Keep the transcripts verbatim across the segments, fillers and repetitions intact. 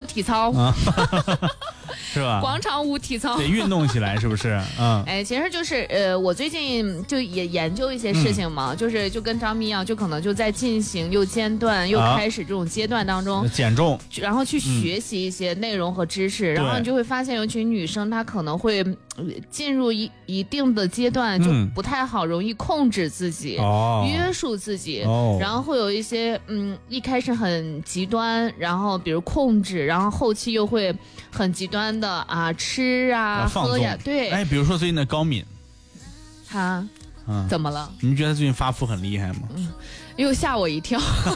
体操。 啊是吧？ 广场舞体操得运动起来，是不是？嗯， 哎，其实就是呃，我最近就也研究一些事情嘛，嗯、就是就跟张咪一样，就可能就在进行又间断又开始这种阶段当中、 啊、减重， 然后去学习一些内容和知识，嗯、然后你就会发现，尤其女生她可能会进入一一定的阶段，就不太好，容易控制自己， 哦、 约束自己， 哦、 然后会有一些嗯，一开始很极端，然后比如控制，然后后期又会很极端的啊，吃啊，喝呀，对， 哎，比如说最近的高敏， 他，嗯，怎么了？ 你们觉得最近发福很厉害吗？ 嗯，又吓我一跳。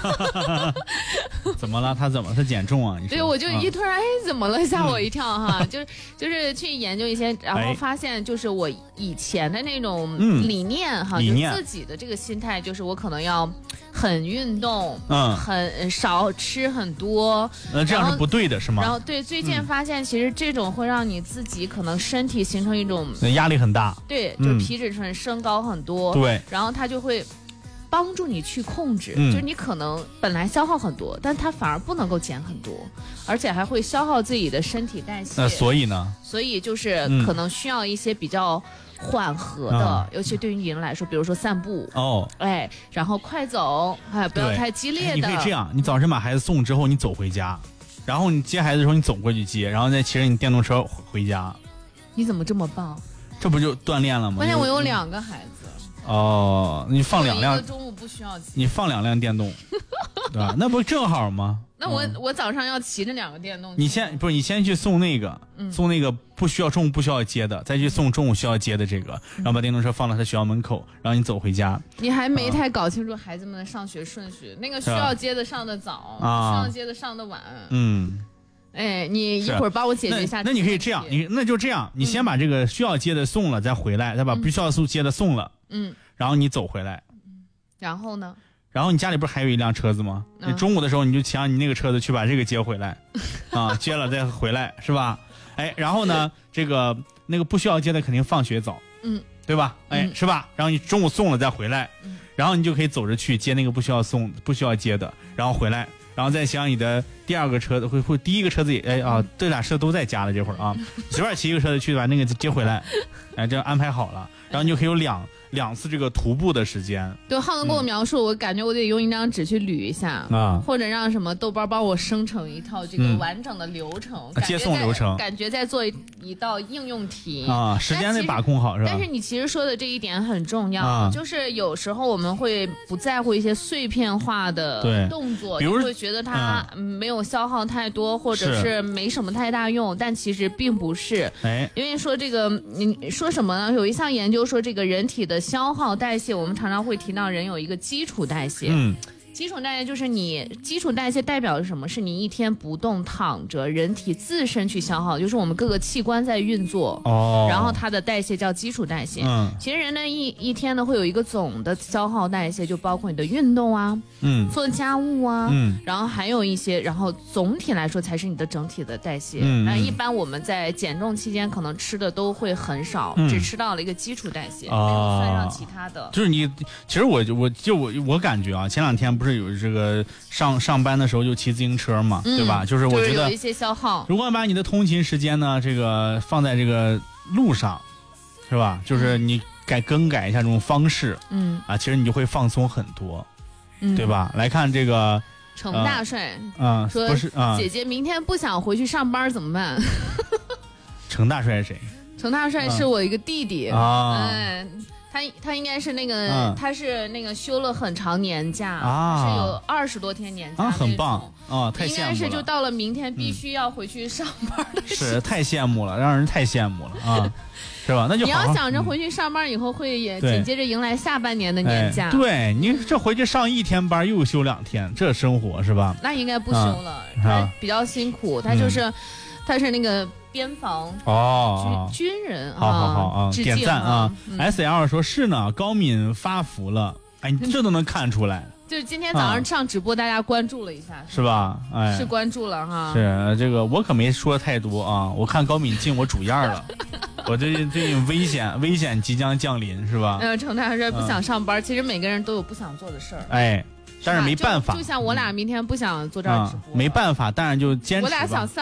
怎么了？他怎么？他减重啊？你说对，我就一突然，哎，怎么了？吓我一跳哈！ 嗯、 就是就是去研究一些，然后发现就是我以前的那种理念哈， 理念就自己的这个心态，就是我可能要很运动， 嗯， 很少吃很多， 那这样是不对的，是吗？ 然后对，最近发现其实这种会让你自己可能身体形成一种压力很大， 对，就是皮质醇升高很多， 对， 然后它就会帮助你去控制， 嗯、 就是你可能本来消耗很多，但它反而不能够减很多，而且还会消耗自己的身体代谢。 那所以呢？ 所以就是可能需要一些比较缓和的，嗯、尤其对于女人来说，比如说散步哦， 哎，然后快走，哎，不要太激烈的。 你可以这样，你早晨把孩子送之后，你走回家，然后你接孩子的时候，你走过去接，然后再骑着你电动车回家。 你怎么这么棒？ 这不就锻炼了吗？ 关键我有两个孩子。 哦，你放两辆， 一个中午不需要骑， 你放两辆电动，对吧？那不正好吗？ 那我、嗯、我早上要骑着两个电动。 你先不是你先去送那个，嗯、送那个不需要中午不需要接的，再去送中午需要接的这个，然后把电动车放到他学校门口，然后你走回家。 你还没太搞清楚孩子们的上学顺序，嗯、那个需要接的上的早，啊、需要接的上的晚。 嗯。 哎，你一会儿帮我解决一下。 那, 那你可以这样，你那就这样，你先把这个需要接的送了，再回来，再把不需要接的送了，嗯，然后你走回来， 然后呢？ 然后你家里不是还有一辆车子吗？嗯、你中午的时候你就骑上你那个车子去把这个接回来，啊，接了再回来是吧？哎，然后呢，这个那个不需要接的肯定放学早，嗯，对吧？哎，嗯、是吧？然后你中午送了再回来，嗯、然后你就可以走着去接那个不需要送、不需要接的，然后回来。然后再想你的第二个车子，会会第一个车子也哎啊，这俩车都在家了，这会儿啊，随便骑一个车子去把那个接回来，哎，这样安排好了，然后你就可以有两两次这个徒步的时间。 对，浩哥跟我描述，嗯、我感觉我得用一张纸去捋一下啊，或者让什么豆包帮我生成一套这个完整的流程， 嗯、接送流程， 感觉在做一道应用题啊，时间得把控好是吧？ 但是你其实说的这一点很重要，啊、就是有时候我们会不在乎一些碎片化的动作，比如会觉得它没有消耗太多，嗯、或者是没什么太大用，但其实并不是。哎，因为说这个，你说什么呢？有一项研究说，这个人体的消耗代谢，我们常常会提到人有一个基础代谢。嗯。基础代谢就是你基础代谢代表的什么？是你一天不动躺着，人体自身去消耗，就是我们各个器官在运作，哦，然后它的代谢叫基础代谢。嗯，其实人的一一天呢会有一个总的消耗代谢，就包括你的运动啊，嗯，做家务啊，嗯，然后还有一些，然后总体来说才是你的整体的代谢。嗯，那一般我们在减重期间可能吃的都会很少，嗯、只吃到了一个基础代谢，哦、没有算上其他的。 就是你，其实我我就我我感觉啊，前两天不。不是有这个上上班的时候就骑自行车嘛，嗯、对吧？就是我觉得有一些消耗。 如果把你的通勤时间呢，这个放在这个路上，是吧？就是你改更改一下这种方式，嗯啊，其实你就会放松很多，嗯、对吧？来看这个程大帅啊，呃、 说不是啊， 姐姐明天不想回去上班怎么办？ 程大帅是谁？ 程大帅是我一个弟弟啊。嗯他他应该是那个，嗯、他是那个休了很长年假，啊、是有二十多天年假， 啊，很棒啊，太羡慕了。应该是就到了明天必须要回去上班的时候， 嗯、是太羡慕了，让人太羡慕了啊，是吧？那就好好你要想着回去上班以后会也紧接着迎来下半年的年假， 哎、对你这回去上一天班又休两天，这生活是吧？ 那应该不休了，啊、他比较辛苦，他就是、嗯、他是那个。边防哦， 军军人啊， 好好好啊，点赞啊、 嗯、 ！S L 说是呢，高敏发福了，哎，你这都能看出来。 就是今天早上上直播，大家关注了一下， 是吧？哎， 是关注了哈。 是这个，我可没说太多啊。我看高敏进我主页了，我最近最近危险危险即将降临，是吧？ 呃，程大帅不想上班，嗯、其实每个人都有不想做的事儿。 哎。但是没办法， 就, 就像我俩明天不想坐这儿直播、 嗯，没办法，当然就坚持吧。 我俩想